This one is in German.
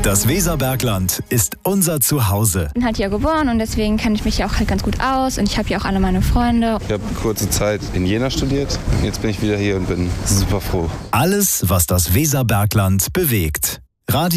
Das Weserbergland ist unser Zuhause. Ich bin halt hier geboren und deswegen kenne ich mich hier auch halt ganz gut aus und ich habe hier auch alle meine Freunde. Ich habe kurze Zeit in Jena studiert. Jetzt bin ich wieder hier und bin super froh. Alles, was das Weserbergland bewegt. Radio